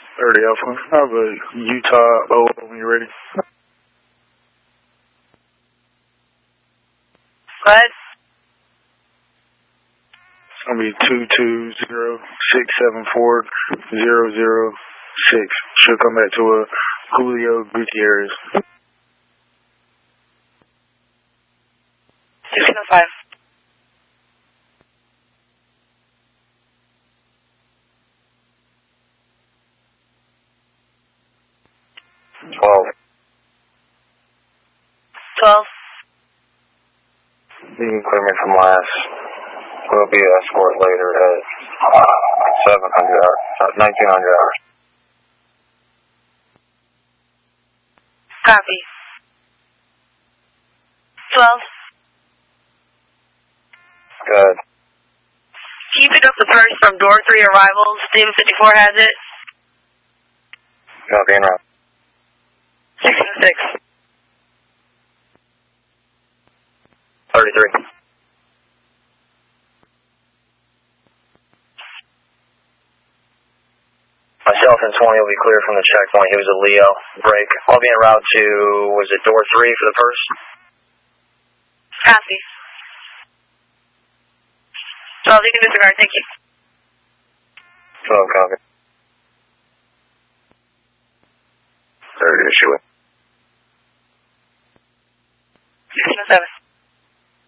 30 Alpha. I have a Utah O when you're ready. Go ahead. It's going to be 220-674-006. Should come back to a Julio Gutierrez. 1605. You can clear me from last. We'll be escort later at 700 hours, 1900 hours. Copy. 12. Good. Can you pick up the purse from door 3 arrivals? Steven 54 has it. Copy and route. 606. 33. Myself and 20 will be clear from the checkpoint. He was a Leo. Break. I'll be en route to, was it door 3 for the purse? Copy. 12, you can disregard. Thank you. 12, copy.